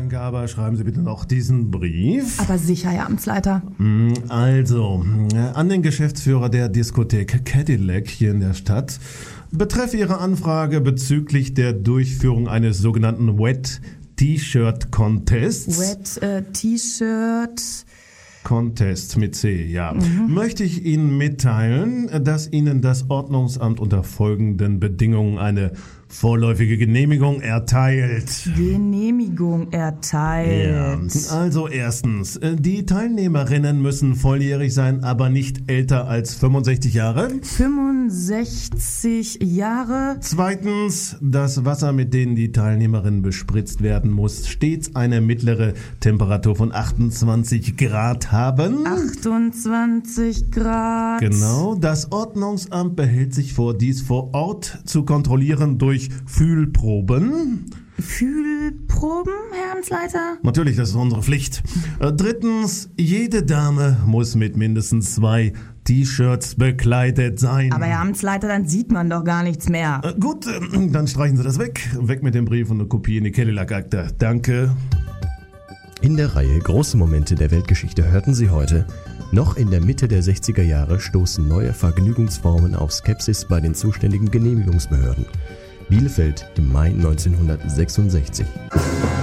Danke, aber schreiben Sie bitte noch diesen Brief. Aber sicher, Herr Amtsleiter. Also, an den Geschäftsführer der Diskothek Cadillac hier in der Stadt. Betreff Ihre Anfrage bezüglich der Durchführung eines sogenannten Wet T-Shirt Contests. Wet T-Shirt... Contest mit C, ja. Möchte ich Ihnen mitteilen, dass Ihnen das Ordnungsamt unter folgenden Bedingungen eine vorläufige Genehmigung erteilt. Genehmigung erteilt. Ja, also erstens, die Teilnehmerinnen müssen volljährig sein, aber nicht älter als 65 Jahre. 65 Jahre. Zweitens, das Wasser, mit dem die Teilnehmerinnen bespritzt werden, muss stets eine mittlere Temperatur von 28 Grad haben. 28 Grad. Genau, das Ordnungsamt behält sich vor, dies vor Ort zu kontrollieren durch Fühlproben. Fühlproben, Herr Amtsleiter? Natürlich, das ist unsere Pflicht. Drittens, jede Dame muss mit mindestens 2 T-Shirts bekleidet sein. Aber Herr Amtsleiter, dann sieht man doch gar nichts mehr. Gut, dann streichen Sie das weg. Weg mit dem Brief und eine Kopie in die Cadillac-Akte. Danke. In der Reihe Große Momente der Weltgeschichte hörten Sie heute: Noch in der Mitte der 60er Jahre stoßen neue Vergnügungsformen auf Skepsis bei den zuständigen Genehmigungsbehörden. Bielefeld im Mai 1966.